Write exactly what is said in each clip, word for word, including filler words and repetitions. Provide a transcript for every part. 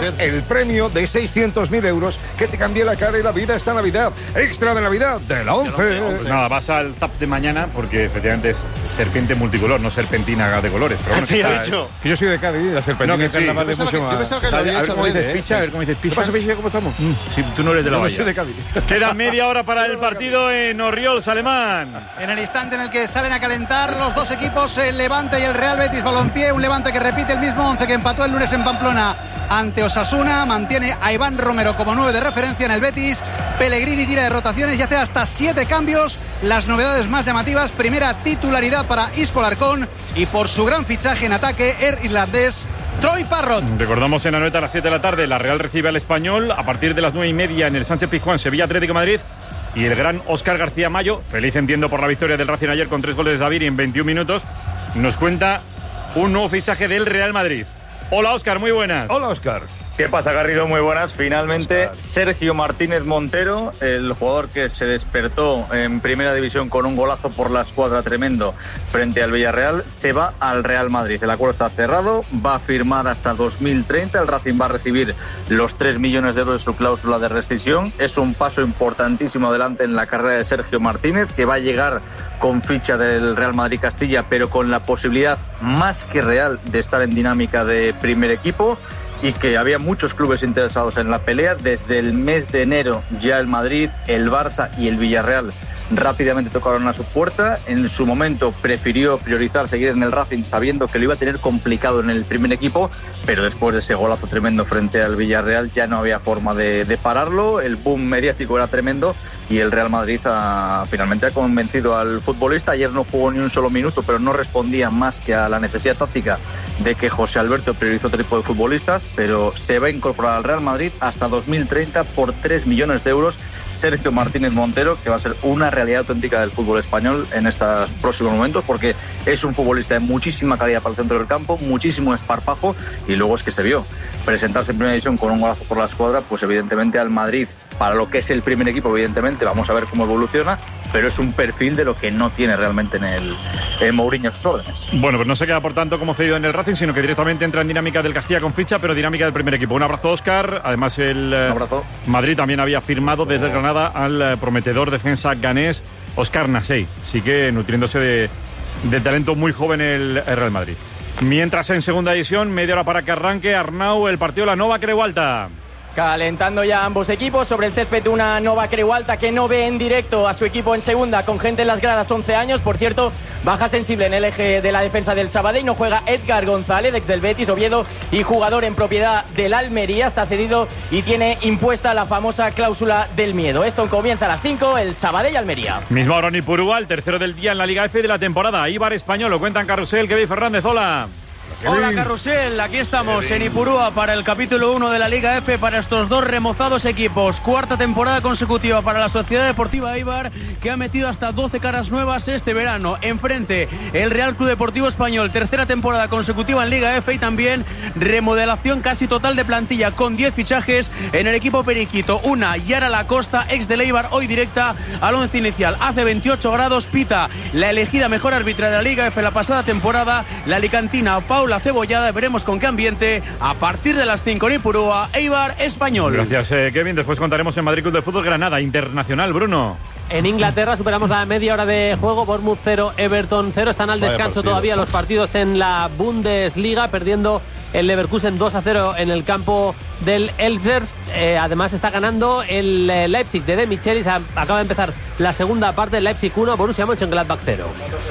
el premio de seiscientos mil euros que te cambie la cara y la vida esta Navidad. Extra de Navidad de la once. Pues nada, vas al Zap de mañana porque efectivamente es serpiente multicolor, no serpentina de colores. Pero bueno, Así ha dicho. Que yo soy de Cádiz, la serpentina no, que sí. carnaval es mucho más. A ver cómo dices picha, a ver cómo dices picha. ¿Qué pasa, picha? ¿Cómo estamos? Mm, si tú no eres de la no, Bahía. Soy de Cádiz. Queda media hora para el partido en Orriols, Alemán. En el instante en el que salen a calentar los dos equipos, el Levante y el Real Betis Balompié, un Levante que repite el mismo once que empató el lunes en Pamplona ante Osasuna, mantiene a Iván Romero como nueve de referencia en el Betis. Pellegrini tira de rotaciones y hace hasta siete cambios. Las novedades más llamativas: primera titularidad para Isco Larcón y por su gran fichaje en ataque, el irlandés Troy Parrott. Recordamos en la noche a las siete de la tarde, la Real recibe al Español a partir de las nueve y media en el Sánchez Pizjuán, Sevilla Atlético de Madrid. Y el gran Óscar García Mayo, feliz entiendo por la victoria del Racing ayer con tres goles de Xavi en veintiún minutos, nos cuenta un nuevo fichaje del Real Madrid. Hola Óscar, muy buenas. Hola Óscar. ¿Qué pasa, Garrido? Muy buenas. Finalmente, Sergio Martínez Montero, el jugador que se despertó en Primera División con un golazo por la escuadra tremendo frente al Villarreal, se va al Real Madrid. El acuerdo está cerrado, va a firmar hasta dos mil treinta. El Racing va a recibir los tres millones de euros de su cláusula de rescisión. Es un paso importantísimo adelante en la carrera de Sergio Martínez, que va a llegar con ficha del Real Madrid Castilla, pero con la posibilidad más que real de estar en dinámica de primer equipo. Y que había muchos clubes interesados en la pelea. Desde el mes de enero ya el Madrid, el Barça y el Villarreal rápidamente tocaron a su puerta. En su momento prefirió priorizar seguir en el Racing sabiendo que lo iba a tener complicado en el primer equipo, pero después de ese golazo tremendo frente al Villarreal ya no había forma de, de pararlo. El boom mediático era tremendo y el Real Madrid ha, finalmente ha convencido al futbolista. Ayer no jugó ni un solo minuto, pero no respondía más que a la necesidad táctica de que José Alberto priorizó otro tipo de futbolistas, pero se va a incorporar al Real Madrid hasta dos mil treinta por tres millones de euros. Sergio Martínez Montero, que va a ser una realidad auténtica del fútbol español en estos próximos momentos, porque es un futbolista de muchísima calidad para el centro del campo, muchísimo esparpajo, y luego es que se vio presentarse en Primera División con un golazo por la escuadra. Pues evidentemente al Madrid, para lo que es el primer equipo, evidentemente vamos a ver cómo evoluciona, pero es un perfil de lo que no tiene realmente en el en Mourinho a sus órdenes. Bueno, pues no se queda por tanto como cedido en el Racing, sino que directamente entra en dinámica del Castilla con ficha, pero dinámica del primer equipo. Un abrazo, Óscar. Además el un abrazo. Madrid también había firmado desde el Granada al prometedor defensa ganés Óscar Nasei, sí que nutriéndose de, de talento muy joven el, el Real Madrid. Mientras en segunda división, media hora para que arranque Arnau el partido de la Nova Creu Alta. Calentando ya ambos equipos sobre el césped, una Nova Creu Alta que no ve en directo a su equipo en segunda, con gente en las gradas, once años. Por cierto, baja sensible en el eje de la defensa del Sabadell. No juega Edgar González, ex del Betis, Oviedo y jugador en propiedad del Almería. Está cedido y tiene impuesta la famosa cláusula del miedo. Esto comienza a las cinco, el Sabadell-Almería. Misma hora en Ipurúa, el tercero del día en la Liga F de la temporada. Ibar Español, lo cuentan Carrusel, Kevin Fernández, hola. Hola Carrusel, aquí estamos en Ipurúa para el capítulo uno de la Liga F para estos dos remozados equipos. Cuarta temporada consecutiva para la Sociedad Deportiva Eibar, que ha metido hasta doce caras nuevas este verano. Enfrente el Real Club Deportivo Español, tercera temporada consecutiva en Liga F y también remodelación casi total de plantilla con diez fichajes en el equipo periquito. Una, Yara Lacosta, ex del Eibar, hoy directa al once inicial. Hace veintiocho grados, pita la elegida mejor árbitra de la Liga F la pasada temporada, la alicantina Paula La Cebollada. Veremos con qué ambiente a partir de las cinco en Ipurúa, Eibar Español. Gracias, eh, Kevin. Después contaremos en Madrid Club de Fútbol Granada Internacional, Bruno. En Inglaterra superamos la media hora de juego. Bournemouth cero, Everton cero. Están al descanso todavía los partidos en la Bundesliga, perdiendo el Leverkusen dos a cero en el campo del Elfers. Eh, además está ganando el eh, Leipzig de De Michelis. Acaba de empezar la segunda parte. Leipzig uno, Borussia Mönchengladbach cero.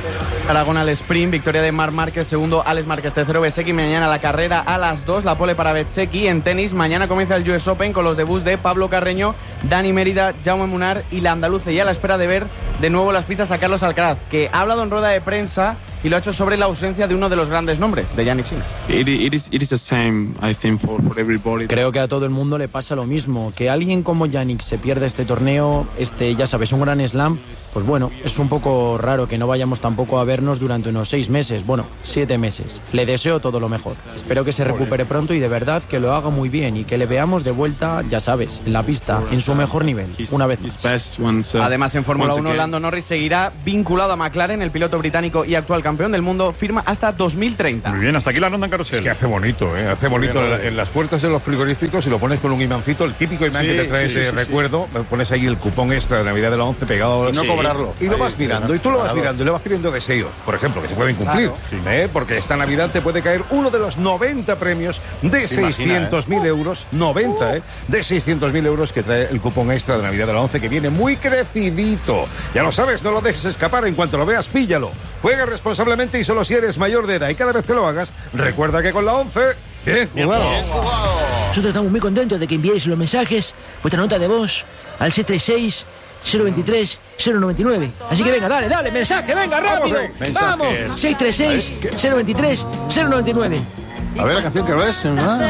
Aragón al sprint, victoria de Marc Márquez, segundo Alex Márquez, tercero Bezzecchi. Mañana la carrera a las dos, la pole para Bezzecchi. En tenis, mañana comienza el U S Open con los debuts de Pablo Carreño, Dani Mérida, Jaume Munar y la andaluza, y a la espera de ver de nuevo las pistas a Carlos Alcaraz, que ha hablado en rueda de prensa y lo ha hecho sobre la ausencia de uno de los grandes nombres, de Jannik Sinner. Creo que a todo el mundo le pasa lo mismo, que alguien como Jannik se pierde este torneo, este, ya sabes, un gran slam, pues bueno, es un poco raro que no vayamos tampoco a vernos durante unos seis meses, bueno, siete meses. Le deseo todo lo mejor. Espero que se recupere pronto y de verdad que lo haga muy bien y que le veamos de vuelta, ya sabes, en la pista, en su mejor nivel, una vez más. Además, en Fórmula uno, Lando Norris seguirá vinculado a McLaren. El piloto británico y actual campeón del mundo firma hasta dos mil treinta. Muy bien, hasta aquí la ronda en carrusel. Es que hace bonito, ¿eh? Hace bonito en, en las puertas de los frigoríficos. frigoríficos y lo pones con un imancito, el típico imán Sí, que te trae sí, ese sí, sí, recuerdo, pones ahí el cupón extra de Navidad de la once pegado. Y no sí, cobrarlo. Y lo Ahí, vas mirando, y tú lo vas claro. mirando, y le vas pidiendo deseos, por ejemplo, que se pueden cumplir. Claro. ¿eh? Porque esta Navidad te puede caer uno de los noventa premios de Se imagina, seiscientos mil euros, noventa, ¿eh? De seiscientos mil euros que trae el cupón extra de Navidad de la once, que viene muy crecidito. Ya lo sabes, no lo dejes escapar, en cuanto lo veas, píllalo. Juega responsablemente y solo si eres mayor de edad. Y cada vez que lo hagas, recuerda que con la once, bien jugado. Nosotros estamos muy contentos de que enviéis los mensajes, vuestra nota de voz, al seis tres seis, cero veintitrés, cero noventa y nueve. Así que venga, dale, dale, mensaje, venga, rápido. Vamos, seis tres seis, cero veintitrés, cero noventa y nueve. A ver la canción que ves.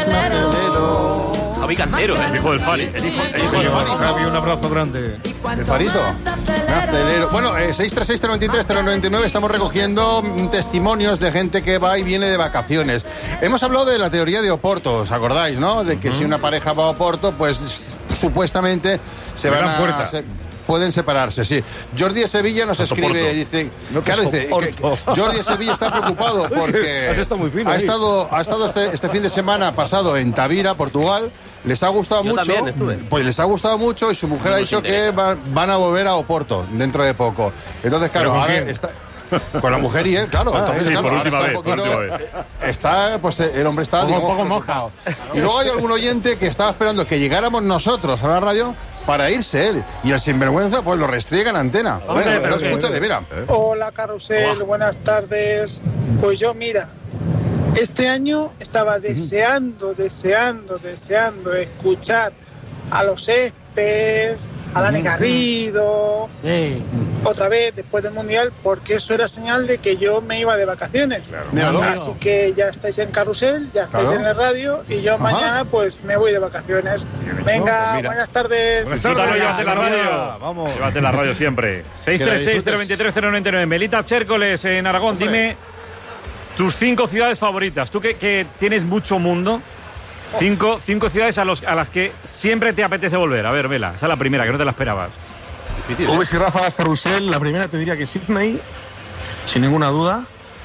Javi Cantero, el hijo del Fari. El hijo, el hijo del Fari. Javi, un abrazo grande. El Farito. Me acelero. Bueno, eh, seis tres seis, cero veintitrés, cero noventa y nueve. Estamos recogiendo mm, testimonios de gente que va y viene de vacaciones. Hemos hablado de la teoría de Oporto, ¿os acordáis, no? De que uh-huh. si una pareja va a Oporto, pues supuestamente se van a... Se, pueden separarse, sí. Jordi de Sevilla nos escribe, dice, no claro, dice, que, que Jordi de Sevilla está preocupado porque ha estado, ha estado este, este fin de semana pasado en Tavira, Portugal. Les ha gustado Yo mucho, pues les ha gustado mucho y su mujer no ha dicho que van, van a volver a Oporto dentro de poco. Entonces, claro, ahora está con la mujer y él, claro. Ah, entonces, sí, claro, por última vez, poquito, por última vez. Está, pues el hombre está, poco, digamos, poco moja. Y luego hay algún oyente que estaba esperando que llegáramos nosotros a la radio para irse él. Y el sinvergüenza, pues lo restriega en antena. Hombre, bueno, no escúchale, mira. Hola, Carrusel, Hola. Buenas tardes. Pues yo, mira, este año estaba deseando, deseando, deseando escuchar a los Espes, a Dani Garrido, sí. otra vez después del Mundial, porque eso era señal de que yo me iba de vacaciones. Claro. Así que ya estáis en Carrusel, ya estáis claro. en la radio y yo Ajá. mañana pues me voy de vacaciones. Venga, pues buenas tardes. Buenas tardes, llévate la radio. Vamos. Llévate la radio siempre. seis tres seis, cero veintitrés, cero noventa y nueve. Melita Chércoles en Aragón, Hombre. Dime tus cinco ciudades favoritas. Tú que, que tienes mucho mundo. Cinco, cinco ciudades a, los, a las que siempre te apetece volver. A ver, Vela, esa es la primera, que no te la esperabas. Difícil, ¿eh? Uy, Rafa, Carrusel, la primera te diría que Sydney, sin ninguna duda.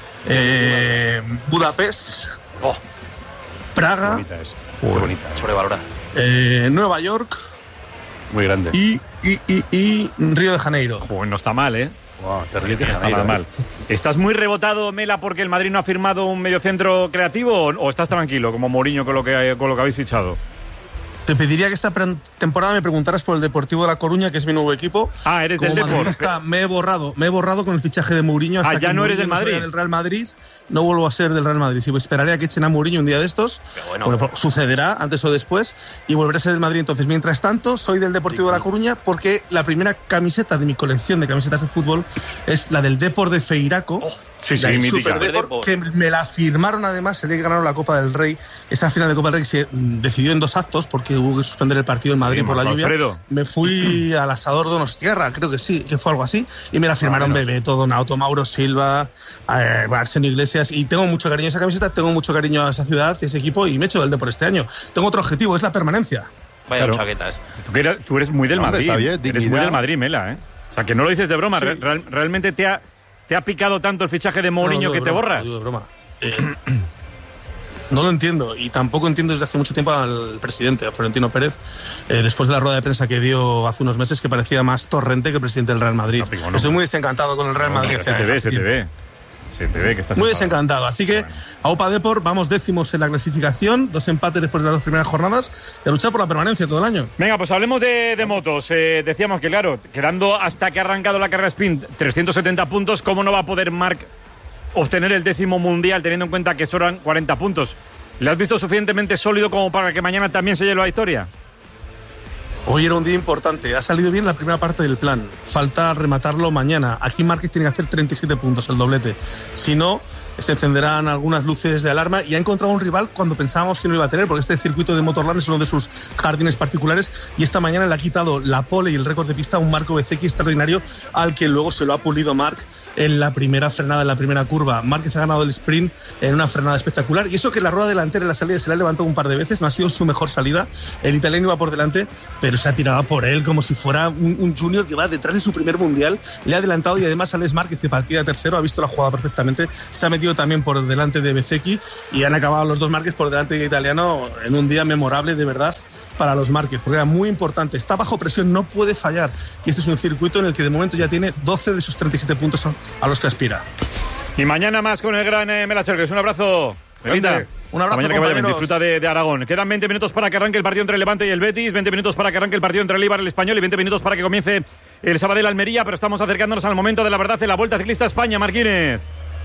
Eh, Budapest. Oh. Praga. Qué bonita es. Muy bonita. Sobrevalorada. Eh, Nueva York. Muy grande. Y, y, y, y Río de Janeiro. Joder, no está mal, ¿eh? Wow, terrible. No está nada mal. ¿Estás muy rebotado, Mela, porque el Madrid no ha firmado un mediocentro creativo o, o estás tranquilo, como Mourinho, con lo que, con lo que habéis fichado? Te pediría que esta temporada me preguntaras por el Deportivo de La Coruña, que es mi nuevo equipo. Ah, eres Como del Deportivo. Me he borrado, me he borrado con el fichaje de Mourinho. Hasta ah, ya que no eres del Mourinho Madrid. No del Real Madrid. No vuelvo a ser del Real Madrid. Si pues esperaré a que echen a Mourinho un día de estos. Bueno, bueno, pues, sucederá antes o después y volveré a ser del Madrid. Entonces, mientras tanto, soy del Deportivo de La Coruña porque la primera camiseta de mi colección de camisetas de fútbol es la del Depor de Feiraco. Oh. Sí, sí, mítica. Que me la firmaron además el día que ganaron la Copa del Rey. Esa final de Copa del Rey se decidió en dos actos porque hubo que suspender el partido en Madrid sí, por la lluvia. Alfredo. Me fui al asador Donostierra, creo que sí, que fue algo así, y me la firmaron ah, Bebeto, Donato, Mauro Silva, eh, Arseno Iglesias, y tengo mucho cariño a esa camiseta, tengo mucho cariño a esa ciudad y ese equipo, y me he hecho del Depor este año. Tengo otro objetivo, es la permanencia. Vaya claro. chaquetas. Tú eres, tú eres muy del no, Madrid. Bien, eres muy del Madrid, Mela, ¿eh? O sea, que no lo dices de broma, sí. Real, realmente te ha... ¿Te ha picado tanto el fichaje de Mourinho no, no, que broma, te borras? No, no, broma. Eh, no lo entiendo y tampoco entiendo desde hace mucho tiempo al presidente, a Florentino Pérez, eh, después de la rueda de prensa que dio hace unos meses, que parecía más Torrente que el presidente del Real Madrid. No, no, Estoy muy desencantado con el Real Madrid. No, se te ve, se te ve. Se te ve que estás muy desencantado. Así que a Opa Depor vamos décimos en la clasificación, dos empates después de las dos primeras jornadas y a luchar por la permanencia todo el año. Venga, pues hablemos de, de motos. Eh, decíamos que, claro, quedando hasta que ha arrancado la carrera sprint trescientos setenta puntos, ¿cómo no va a poder Marc obtener el décimo mundial teniendo en cuenta que sobran cuarenta puntos? ¿Le has visto suficientemente sólido como para que mañana también se lleve la victoria? Hoy era un día importante, ha salido bien la primera parte del plan, falta rematarlo mañana. Aquí Márquez tiene que hacer treinta y siete puntos, el doblete, si no se encenderán algunas luces de alarma y ha encontrado un rival cuando pensábamos que no iba a tener, porque este circuito de Motorland es uno de sus jardines particulares y esta mañana le ha quitado la pole y el récord de pista a un Marco Bezzecchi extraordinario al que luego se lo ha pulido Marc en la primera frenada, en la primera curva. Márquez ha ganado el sprint en una frenada espectacular y eso que la rueda delantera en la salida se la ha levantado un par de veces, no ha sido su mejor salida, el italiano iba por delante pero se ha tirado por él como si fuera un, un junior que va detrás de su primer mundial, le ha adelantado y además Alex Márquez, que partía de tercero, ha visto la jugada perfectamente, se ha metido metido también por delante de Bezzecchi y han acabado los dos Márquez por delante de Italiano en un día memorable de verdad para los Márquez, porque era muy importante. Está bajo presión, no puede fallar. Y este es un circuito en el que de momento ya tiene doce de sus treinta y siete puntos a los que aspira. Y mañana más con el gran eh, Mela Cherkes. Un abrazo. Belinda. Un abrazo, mañana que vaya bien. Disfruta de, de Aragón. Quedan veinte minutos para que arranque el partido entre el Levante y el Betis, veinte minutos para que arranque el partido entre el Eibar y el Español y veinte minutos para que comience el Sabadell Almería, pero estamos acercándonos al momento de la verdad de la Vuelta Ciclista España. Martínez.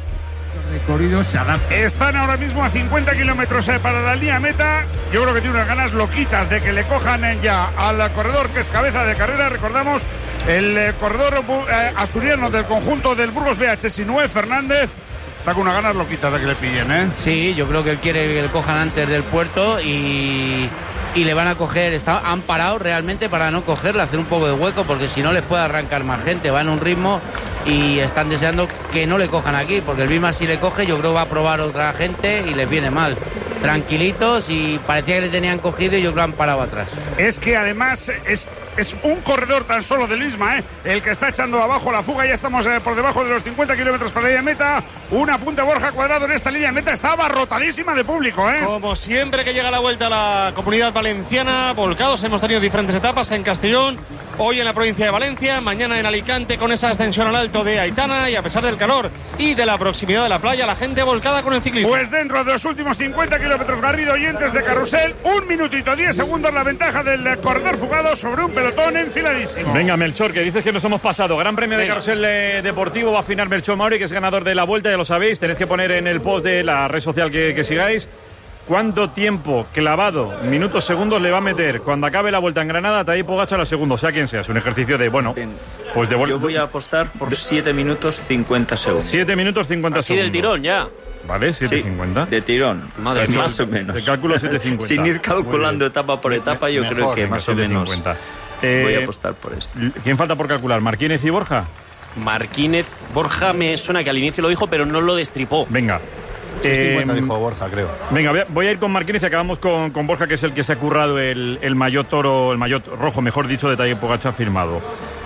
Recorrido se adapta. Están ahora mismo a cincuenta kilómetros para la línea meta. Yo creo que tiene unas ganas loquitas de que le cojan ya al corredor que es cabeza de carrera. Recordamos el eh, corredor eh, asturiano del conjunto del Burgos B H, Sinué Fernández. Está con unas ganas loquitas de que le pillen, ¿eh? Sí, yo creo que él quiere que le cojan antes del puerto y, y le van a coger. Está, han parado realmente para no cogerle, hacer un poco de hueco, porque si no les puede arrancar más gente. Va en un ritmo y están deseando que no le cojan aquí, porque el Bima si le coge, yo creo que va a probar otra gente y les viene mal. Tranquilitos, y parecía que le tenían cogido y yo creo que han parado atrás. Es que además es, es un corredor tan solo del Isma, ¿eh? El que está echando abajo la fuga. Ya estamos eh, por debajo de los cincuenta kilómetros para la línea meta. Una punta Borja Cuadrado en esta línea meta. Está abarrotadísima de público, ¿eh? Como siempre que llega la vuelta a la Comunidad Valenciana, volcados. Hemos tenido diferentes etapas en Castellón, hoy en la provincia de Valencia, mañana en Alicante con esa ascensión al alto de Aitana, y a pesar del calor y de la proximidad de la playa, la gente volcada con el ciclismo. Pues dentro de los últimos cincuenta kilómetros, Garrido, oyentes de Carrusel, un minutito diez segundos la ventaja del corredor fugado sobre un pelotón enfiladísimo. Venga, Melchor, que dices que nos hemos pasado. Gran premio de Carrusel eh, Deportivo. Va a afinar Melchor Mauri, que es ganador de la vuelta, ya lo sabéis. Tenéis que poner en el post de la red social que, que sigáis cuánto tiempo clavado, minutos, segundos, le va a meter cuando acabe la vuelta en Granada Tadej Pogačar al segundo, sea quien sea. Es un ejercicio de, bueno, pues de Yo voy a apostar por siete minutos cincuenta segundos. siete minutos cincuenta Así segundos. del tirón ya. Vale, siete cincuenta. Sí, de tirón. Madre Más, mía. más o menos. De cálculo siete cincuenta. Sin ir calculando etapa por etapa, yo Mejor, creo que venga, más o siete menos cincuenta. voy Eh, a apostar por esto. ¿Quién falta por calcular? ¿Marquínez y Borja? Marquínez, Borja me suena que al inicio lo dijo, pero no lo destripó. Venga. seis cincuenta Eh, dijo Borja, creo. Venga, voy a, voy a ir con Marquínez y acabamos con, con Borja, que es el que se ha currado el, el maillot toro, el maillot rojo, mejor dicho, de Tadej Pogačar firmado.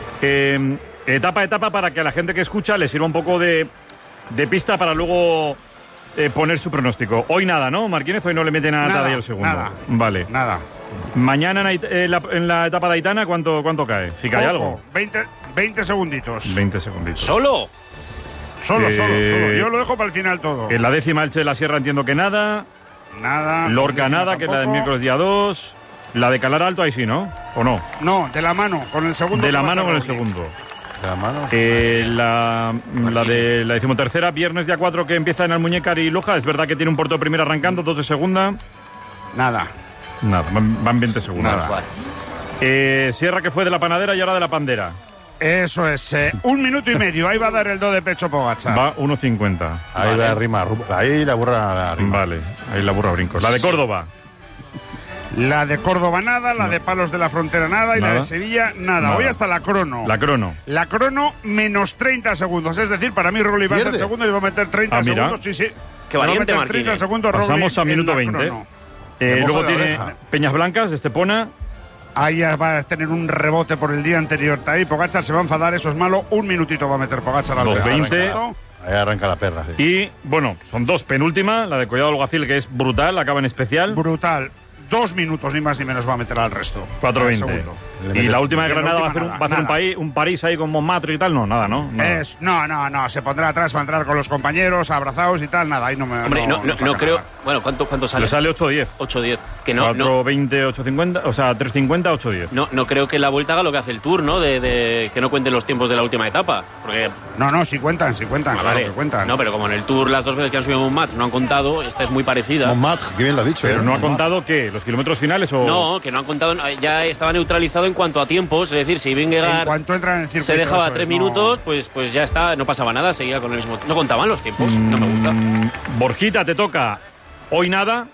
Eh, etapa a etapa, para que a la gente que escucha le sirva un poco de, de pista para luego eh, poner su pronóstico. Hoy nada, ¿no, Marquínez? Hoy no le meten a Nada, Tadej el segundo. nada. Vale. Nada. Mañana en, Ait- en la, en la etapa de Aitana, ¿cuánto, cuánto cae? Si cae Poco, algo. veinte, veinte segunditos. veinte segunditos. ¿Solo? Solo, Eh, solo, solo. Yo lo dejo para el final todo. En la décima Elche de la Sierra entiendo que nada. Nada. Lorca décima nada, que es la del tampoco. miércoles día dos. La de Calar Alto ahí sí, ¿no? ¿O no? No, de la mano, con el segundo. De la que mano pasa con el Roglic. segundo. De la mano. Eh, la, la de la decimotercera, viernes día cuatro, que empieza en Almuñécar y Loja. Es verdad que tiene un Porto de primera arrancando, dos de segunda. Nada. Nada, van, van veinte segundos. Nada. Eh, Sierra, que fue de la panadera y ahora de la pandera. Eso es, eh, un minuto y medio. Ahí va a dar el do de pecho Pogačar. Va uno cincuenta. Ahí Vale. la rima, ahí la burra la rima. Vale, ahí la burra brincos. La de Córdoba. La de Córdoba nada, la de Palos de la Frontera nada y Nada. la de Sevilla nada. Nada. Voy hasta la crono. La crono. La crono menos treinta segundos. Es decir, para mí Roglic va a ser ¿Pierde? segundo y va a meter treinta Ah, mira. segundos. Sí, sí. Qué Le va a valiente, meter treinta Marquínez. segundos Pasamos Roglic a en minuto la veinte. crono. Eh, Me moja luego la tiene oreja. Peñas Blancas, Estepona. Ahí ya va a tener un rebote por el día anterior. Ahí Pogačar se va a enfadar, eso es malo. Un minutito va a meter Pogačar al dos tercer veinte. minuto. Ahí arranca la perra, sí. Y, bueno, son dos. Penúltima, la de Collado Alguacil, que es brutal, acaba en especial. Brutal. Dos minutos ni más ni menos va a meter al resto. cuatro Al veinte. segundo. Y la última de Y la Granada va a última hacer un, nada, va a hacer un, nada. país, un París ahí con Montmartre y tal. No, nada, ¿no? Nada. Es, no, no, no, se pondrá atrás, va a entrar con los compañeros, abrazados y tal, nada, ahí no me Hombre, no, no, saca no creo. nada. Bueno, ¿cuánto, cuánto sale? Le sale ocho diez. ocho diez. Que no, no, cuatro veinte, ocho cincuenta, o sea, tres cincuenta, ocho diez. no, no creo que la vuelta haga lo que hace el Tour, ¿no? De, de que no cuenten los tiempos de la última etapa. Porque. No, no, sí cuentan, sí cuentan, Ah, claro vale. que cuentan. No, pero como en el Tour las dos veces que han subido Montmartre no han contado, esta es muy parecida. Montmartre, qué bien lo ha dicho. Pero ¿eh? no ha Montmartre. contado qué, los kilómetros finales o. No, que no han contado, ya estaba neutralizado en cuanto a tiempos, es decir, si En Vingegaard cuanto entra en el circuito. se dejaba eso tres es, minutos, pues, pues ya está, no pasaba nada, seguía con el mismo. No contaban los tiempos, no me gusta. Mm, Borjita, te toca. Hoy nada,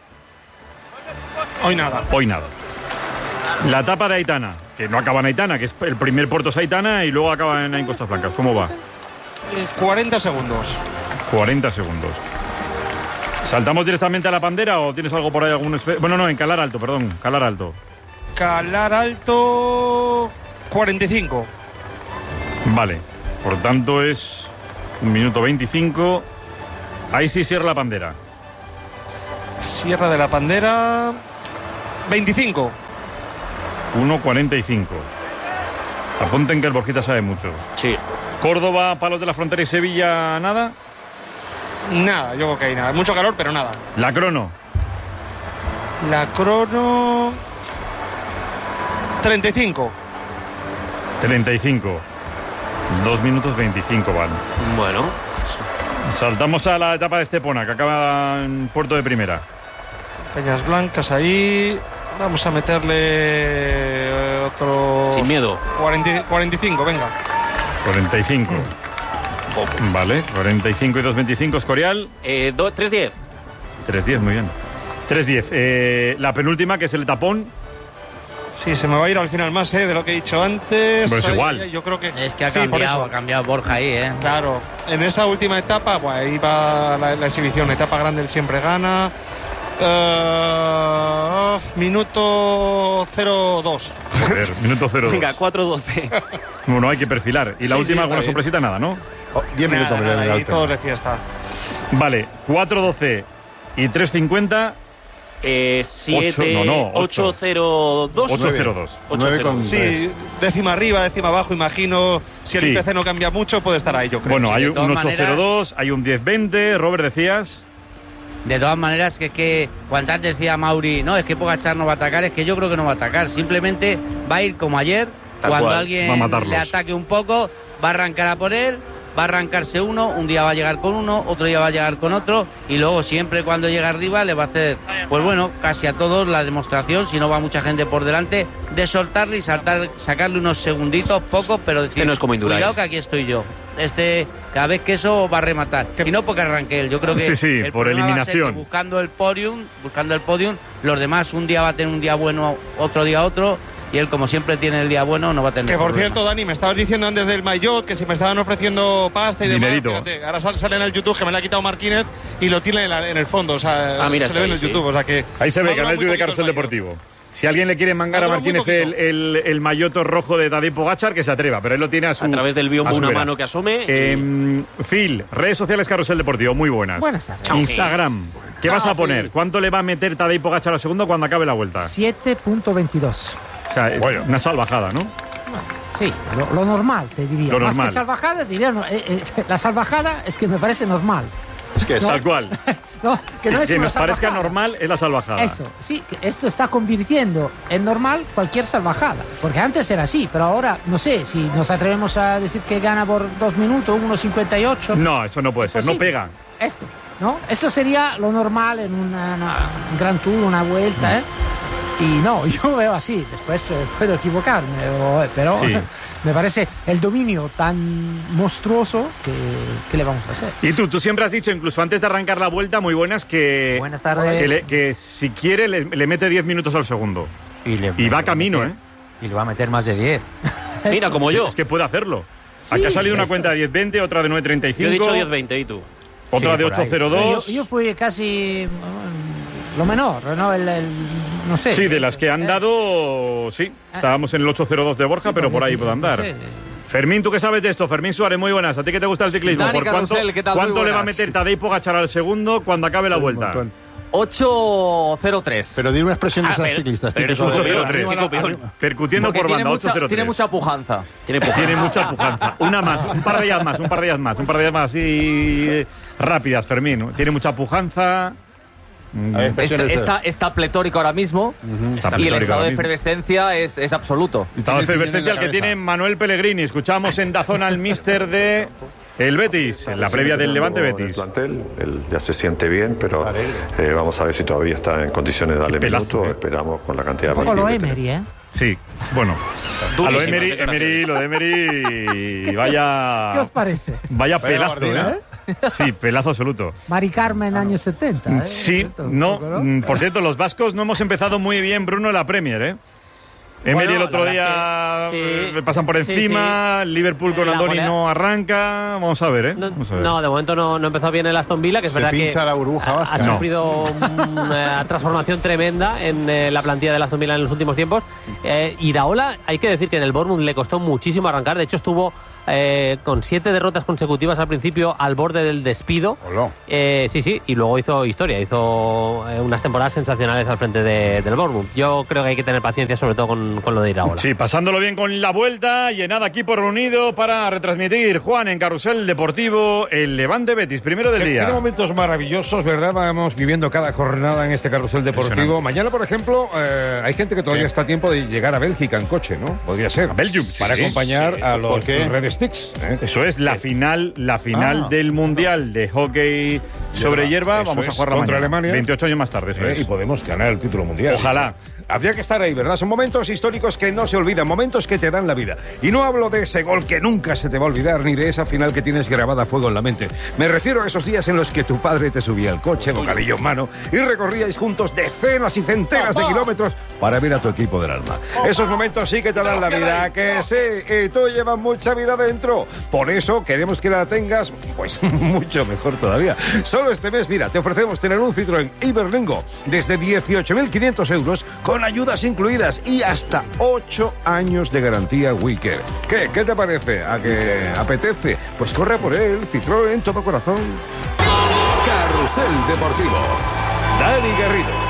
Hoy nada. hoy nada. La etapa de Aitana, que no acaba en Aitana, que es el primer puerto es Aitana y luego acaba en, en Costas Blancas. ¿Cómo va? Eh, cuarenta segundos. cuarenta segundos. ¿Saltamos directamente a la pandera o tienes algo por ahí? Algún espe- bueno, no, en Calar Alto, perdón. Calar Alto. Calar Alto. cuarenta y cinco. Vale. Por tanto es un minuto veinticinco. Ahí sí cierra la bandera. Sierra de la Pandera, veinticinco. uno cuarenta y cinco. Apunten que el Borjita sabe muchos. Sí. Córdoba, Palos de la Frontera y Sevilla, ¿nada? Nada, yo creo que hay nada. Mucho calor, pero nada. La crono. La crono, treinta y cinco. treinta y cinco. dos minutos veinticinco van. Bueno. Saltamos a la etapa de Estepona, que acaba en Puerto de Primera. Peñas Blancas ahí. Vamos a meterle otro... Sin miedo. cuarenta, cuarenta y cinco, venga. cuarenta y cinco. Vale, cuarenta y cinco y dos veinticinco, Escorial. Eh, tres diez. tres diez, muy bien. tres diez. Eh, la penúltima, que es el tapón. Sí, se me va a ir al final más, ¿eh? De lo que he dicho antes. Pero es Ahí, igual. ahí, yo creo que... Es que ha Sí, por cambiado, eso. ha cambiado Borja ahí, ¿eh? Claro, en esa última etapa, pues ahí va la, la exhibición. Etapa grande, él siempre gana. Uh, minuto cero dos. Joder, minuto cero dos. Venga, cuatro doce. Bueno, hay que perfilar. Y la Sí, última, sí, alguna está sorpresita, nada, ¿no? Oh, diez minutos. Nada, me nada, da ahí el todos de fiesta. Vale, cuatro doce y tres cincuenta. Eh, siete, no, no, ocho cero dos. ocho cero dos. nueve con Sí, tres. décima arriba, décima abajo, imagino. Si el Sí. I P C no cambia mucho, puede estar ahí, yo creo. Bueno, sí, hay de un todas ocho cero dos, hay un diez veinte. Robert, decías. De todas maneras, que es que cuando antes decía Mauri, no, es que Pogačar no va a atacar, es que yo creo que no va a atacar. Simplemente va a ir como ayer, Tal cuando cual, va a alguien matarlos. le ataque un poco, va a arrancar a por él, va a arrancarse uno, un día va a llegar con uno, otro día va a llegar con otro, y luego siempre cuando llega arriba le va a hacer, pues bueno, casi a todos la demostración, si no va mucha gente por delante, de soltarle y saltar, sacarle unos segunditos, pocos, pero decir, Este no es como Indurain. cuidado que aquí estoy yo. Este, cada vez que eso va a rematar. Y no porque arranque él, yo creo que Sí, sí, el por problema va a ser eliminación. que buscando el podium, buscando el podium, los demás un día va a tener un día bueno, otro día otro, y él como siempre tiene el día bueno no va a tener Que por problema. cierto, Dani, me estabas diciendo antes del Maillot que si me estaban ofreciendo pasta y Dinerito. demás. Fíjate, ahora sal- sale en el YouTube que me la ha quitado Marquínez y lo tiene en, la- en el fondo. O sea, Ah, mira, se está le ve en ahí, el sí. YouTube. O sea que Ahí se ve, va a durar canal muy de poquito Carrusel el Maillot. Deportivo. Si alguien le quiere mangar a Va a durar muy Martínez el, poquito. el, el mayoto rojo de Tadej Pogačar, que se atreva, pero él lo tiene a su A través del biombo a su una vera. mano que asome. y- Eh, Phil, redes sociales Carrusel Deportivo, muy buenas. Buenas tardes. Instagram, ¿qué Chao, vas a poner? Phil. ¿Cuánto le va a meter Tadej Pogačar al segundo cuando acabe la vuelta? siete punto veintidós. O sea, es una salvajada, ¿no? Sí, lo, lo normal, te diría. Lo Más normal. que salvajada, diría. No, eh, eh, la salvajada es que me parece normal. Es que es No. Tal cual. No, que no es que una nos parezca salvajada. normal es la salvajada. Eso, sí, que esto está convirtiendo en normal cualquier salvajada. Porque antes era así, pero ahora, no sé, si nos atrevemos a decir que gana por dos minutos, uno cincuenta y ocho. No, eso no puede ser, no Posible. pega. Esto, ¿no? Esto sería lo normal en una, una- un Gran Tour, una vuelta, ¿eh? Y no, yo veo así, después eh, puedo equivocarme, o- pero Sí. me parece el dominio tan monstruoso que, que le vamos a hacer. Y tú, tú siempre has dicho, incluso antes de arrancar la vuelta, muy buenas, que, Buenas tardes. que, le- que si quiere le, le mete diez minutos al segundo. Y, le, Y va camino, ¿eh? Y le va a meter más de diez. Mira, como yo. Es que puede hacerlo. Sí, Aquí ha salido una esto. cuenta de diez veinte, otra de nueve treinta y cinco. Yo he dicho diez veinte, ¿y tú? Otra Sí, de por ahí. ocho cero dos. Yo, yo fui casi mm, lo menor, ¿no? El, el- no sé. Sí, de las que han Eh, dado, sí. Estábamos en el ocho cero dos de Borja, sí, pero por porque, ahí puede no andar. sé. Fermín, ¿tú qué sabes de esto? Fermín Suárez, muy buenas. ¿A ti que te gusta el ciclismo? Dani ¿Por cuánto, Carrusel, ¿qué tal? Muy cuánto le va a buenas. meter Tadej Pogačar al segundo cuando acabe la Sí, un vuelta? montón. ocho cero tres. Pero di una expresión de Ah, estos pero- ciclistas. pero típico es de- ocho cero tres. Arriba la- Campeón. arriba. Percutiendo Porque por tiene banda, mucha, ocho cero tres. tiene mucha pujanza. Tiene pujanza. Tiene mucha pujanza. Una más, un par de ellas más, un par de ellas más, un par de ellas más así eh, rápidas, Fermín. Tiene mucha pujanza. Mm, A ver, Está, expresiones de- está, está pletórico ahora mismo Ujú. Está y el pletórico estado ahora de mismo. efervescencia es, es absoluto. Estado de Tiene piñón en efervescencia la el que cabeza. tiene Manuel Pellegrini. Escuchamos en Dazón al míster de el Betis, en la previa del Levante El Betis. plantel, él ya se siente bien, pero eh, vamos a ver si todavía está en condiciones de darle Pelazo, minutos. eh. Esperamos con la cantidad de Un poco lo partidos que Emery, ¿eh? Sí, bueno. A lo Durísima, Emery, ¿qué clase? Emery, lo de Emery, vaya... ¿Qué os parece? Vaya Vaya pelazo, guardina. ¿eh? Sí, pelazo absoluto. Mari Carmen, años setenta. ¿eh? Sí, Esto, un no, poco, mm, por cierto, los vascos no hemos empezado muy bien, Bruno, en la Premier, ¿eh? Emery Bueno, el otro la día verdad es que sí. eh, pasan por Sí, encima, Liverpool con La Andoni golea- no arranca, vamos a ver, ¿eh? No, Vamos a ver. no, de momento no, no empezó bien el Aston Villa, que es Se verdad pincha que la burbuja ha- vasca. ha No. sufrido una transformación tremenda en eh, la plantilla del Aston Villa en los últimos tiempos. Eh, Iraola, hay que decir que en el Bournemouth le costó muchísimo arrancar, de hecho estuvo eh, con siete derrotas consecutivas al principio al borde del despido. Eh, sí, sí, y luego hizo historia, hizo eh, unas temporadas sensacionales al frente de, del Bournemouth. Yo creo que hay que tener paciencia, sobre todo con, con lo de Iraola. Sí, pasándolo bien con la vuelta y en nada equipo reunido para retransmitir, Juan, en Carrusel Deportivo, el Levante Betis, primero del día. Tiene momentos maravillosos, ¿verdad? Vamos viviendo cada jornada en este Carrusel Deportivo. Mañana, por ejemplo, eh, hay gente que todavía sí. está a tiempo de llegar a Bélgica en coche, ¿no? Podría ser. A Belgium. Para sí, acompañar sí. a los Red Sticks. ¿eh? Eso es la final, la final ah. del Mundial de Hockey sobre hierba. Vamos a jugar contra mañana. Alemania. veintiocho años más tarde, eso ¿Eh? es. Y podemos ganar el título mundial. Ojalá. Habría que estar ahí, ¿verdad? Son momentos históricos que no se olvidan, momentos que te dan la vida. Y no hablo de ese gol que nunca se te va a olvidar, ni de esa final que tienes grabada a fuego en la mente. Me refiero a esos días en los que tu padre te subía al coche, bocadillo en mano, y recorríais juntos decenas y centenas de kilómetros para ver a tu equipo del alma. Esos momentos sí que te dan la vida, que sí, y tú llevas mucha vida dentro. Por eso queremos que la tengas, pues, mucho mejor todavía. Solo este mes, mira, te ofrecemos tener un Citroën Iberlingo desde dieciocho mil quinientos euros con ayudas incluidas y hasta ocho años de garantía Wicker. ¿Qué? ¿Qué te parece? ¿A que apetece? Pues corre por él, Citroën en todo corazón. Carrusel Deportivo. Dani Garrido.